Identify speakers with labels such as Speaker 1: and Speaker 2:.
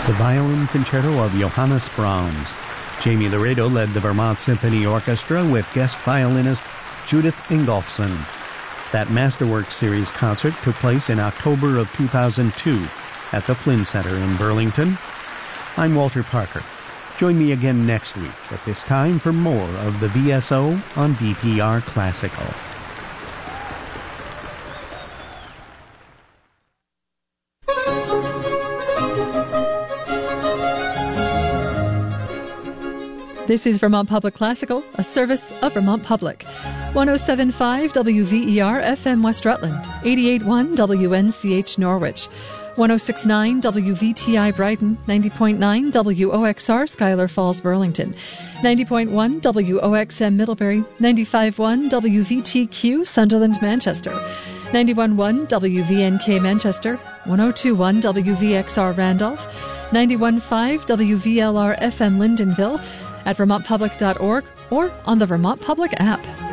Speaker 1: The violin concerto of Johannes Brahms. Jamie Laredo led the Vermont Symphony Orchestra with guest violinist Judith Ingolfsson. That Masterworks Series concert took place in October of 2002 at the Flynn Center in Burlington. I'm Walter Parker. Join me again next week at this time for more of the VSO on VPR Classical.
Speaker 2: This is Vermont Public Classical, a service of Vermont Public. 107.5 WVER FM West Rutland, 88.1 WNCH Norwich, 106.9 WVTI Brighton, 90.9 WOXR Schuyler Falls Burlington, 90.1 WOXM Middlebury, 95.1 WVTQ Sunderland Manchester, 91.1 WVNK Manchester, 102.1 WVXR Randolph, 91.5 WVLR FM Lyndonville, at vermontpublic.org or on the Vermont Public app.